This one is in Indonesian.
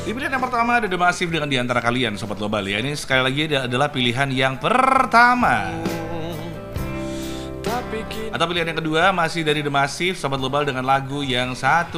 Di pilihan yang pertama ada The Massive dengan Di Antara Kalian, Sobat Global ya. Ini sekali lagi adalah pilihan yang pertama. Atau pilihan yang kedua masih dari The Massive, Sobat Global, dengan lagu yang satu